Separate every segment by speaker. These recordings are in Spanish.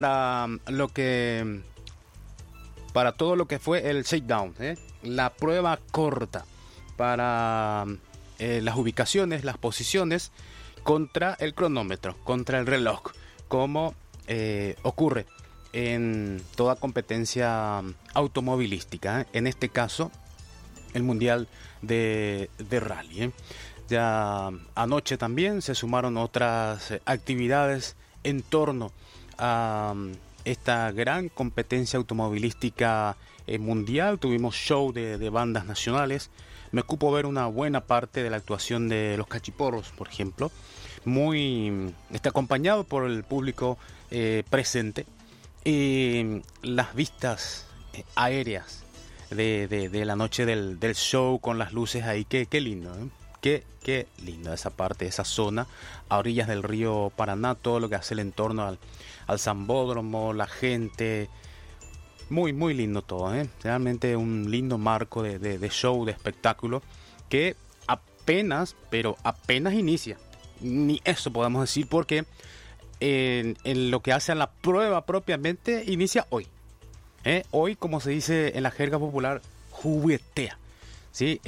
Speaker 1: para lo que para todo lo que fue el shakedown, la prueba corta para las ubicaciones, las posiciones contra el cronómetro, contra el reloj, como ocurre en toda competencia automovilística, en este caso el mundial de rally. Ya anoche también se sumaron otras actividades en torno a esta gran competencia automovilística mundial. Tuvimos show de bandas nacionales. Me cupo ver una buena parte de la actuación de los Cachiporros, por ejemplo. Está acompañado por el público presente. Y las vistas aéreas de la noche del show con las luces ahí, qué lindo, qué linda esa parte, esa zona a orillas del río Paraná, todo lo que hace el entorno al Sambódromo, la gente, muy lindo todo, realmente un lindo marco de show, de espectáculo que apenas inicia, ni eso podemos decir, porque en lo que hace a la prueba propiamente iguicia hoy. Hoy, como se dice en la jerga popular, juguetea, ¿sí?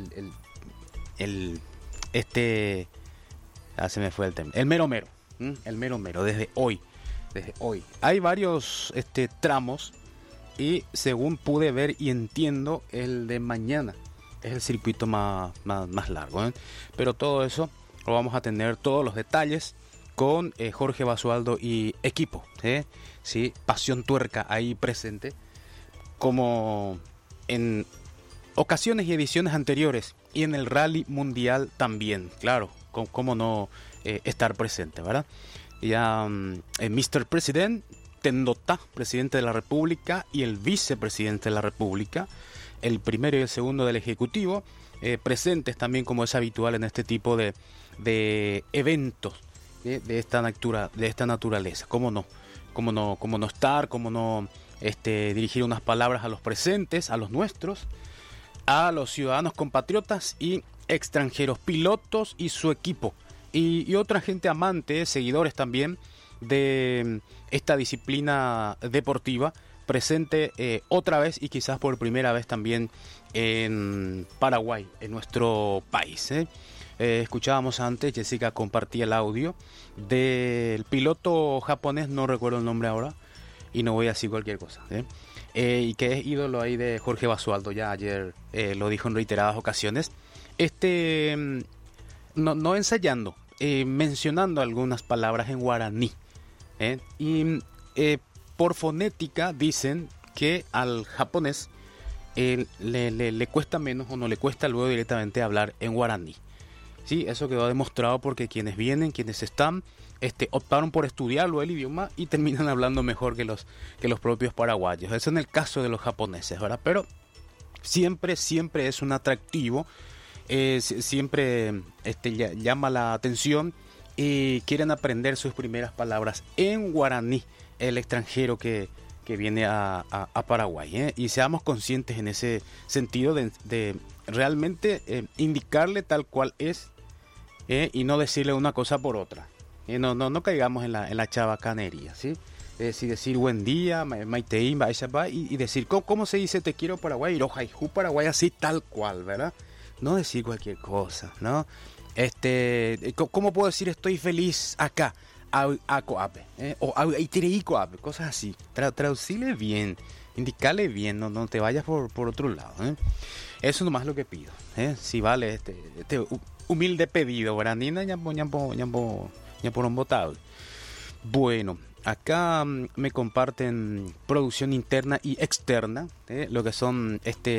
Speaker 1: Se me fue el tema. El mero mero, desde hoy. Hay varios tramos y según pude ver y entiendo, el de mañana es el circuito más largo, pero todo eso lo vamos a tener, todos los detalles, con Jorge Basualdo y equipo, ¿sí? Pasión Tuerca ahí presente, como en ocasiones y ediciones anteriores, y en el Rally Mundial también, claro, cómo no estar presente, ¿verdad? Ya Mr. President, Tendota, presidente de la República, y el vicepresidente de la República, el primero y el segundo del Ejecutivo, presentes también, como es habitual en este tipo de eventos de esta naturaleza. ¿Cómo no estar, cómo no dirigir unas palabras a los presentes, a los nuestros, a los ciudadanos compatriotas y extranjeros, pilotos y su equipo, y otra gente amante, seguidores también de esta disciplina deportiva, presente otra vez y quizás por primera vez también en Paraguay, en nuestro país. Escuchábamos antes, Jessica compartía el audio del piloto japonés, no recuerdo el nombre ahora y no voy a decir cualquier cosa, y que es ídolo ahí de Jorge Basualdo, ya ayer lo dijo en reiteradas ocasiones, no ensayando, mencionando algunas palabras en guaraní, y por fonética dicen que al japonés le cuesta menos, o no le cuesta luego directamente hablar en guaraní. Sí, eso quedó demostrado porque quienes están, optaron por estudiarlo el idioma y terminan hablando mejor que los propios paraguayos. Eso en el caso de los japoneses, ¿verdad? Pero siempre es un atractivo, siempre llama la atención y quieren aprender sus primeras palabras en guaraní, el extranjero que viene a Paraguay, y seamos conscientes en ese sentido de realmente indicarle tal cual es, y no decirle una cosa por otra, no caigamos en la chabacanería, ¿sí? Si decir buen día, maiteín, y decir ¿cómo se dice te quiero Paraguay? Irojaijú Paraguay, así tal cual, ¿verdad? No decir cualquier cosa, ¿no? ¿Cómo puedo decir estoy feliz acá? Acoape, o Aitiricoape, cosas así. Traducirle bien, indicarle bien, no te vayas por otro lado, Eso nomás lo que pido, si vale este humilde pedido, ¿verdad? Bueno, acá me comparten producción interna y externa, lo que son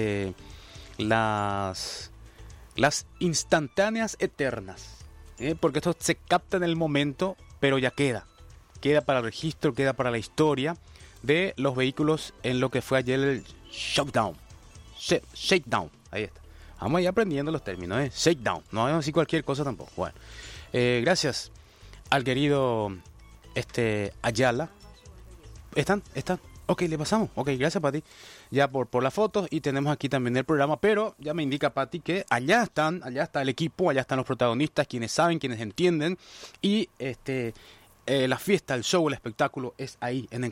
Speaker 1: las instantáneas eternas, porque esto se capta en el momento, pero ya queda para el registro, queda para la historia de los vehículos en lo que fue ayer el shakedown, ahí está. Vamos a ir aprendiendo los términos, shakedown, no vamos a decir cualquier cosa tampoco. Bueno, gracias al querido Ayala. ¿Están? Ok, le pasamos. Ok, gracias, Pati, ya por las fotos, y tenemos aquí también el programa, pero ya me indica Pati que allá está el equipo, allá están los protagonistas, quienes saben, quienes entienden, y la fiesta, el show, el espectáculo es ahí en el